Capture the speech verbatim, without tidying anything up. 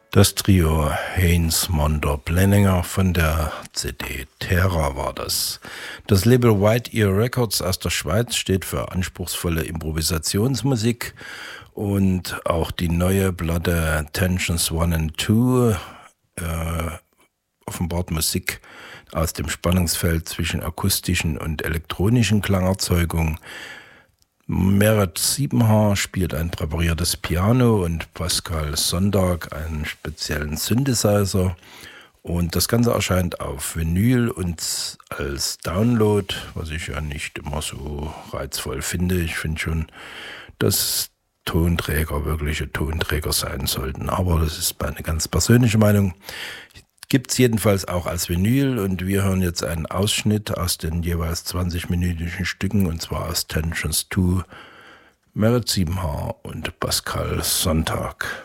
Das Trio Haynes, Monder, Blenninger von der C D Terra war das. Das Label White Ear Records aus der Schweiz steht für anspruchsvolle Improvisationsmusik und auch die neue Platte Tensions one and two äh, offenbart Musik aus dem Spannungsfeld zwischen akustischen und elektronischen Klangerzeugungen. Meret Siebenhaar spielt ein präpariertes Piano und Pascal Sonntag einen speziellen Synthesizer. Und das Ganze erscheint auf Vinyl und als Download, was ich ja nicht immer so reizvoll finde. Ich finde schon, dass Tonträger wirkliche Tonträger sein sollten. Aber das ist meine ganz persönliche Meinung. Gibt es jedenfalls auch als Vinyl und wir hören jetzt einen Ausschnitt aus den jeweils zwanzig-minütigen Stücken und zwar aus Tensions two, Meret Siebenhaar und Pascal Sonntag.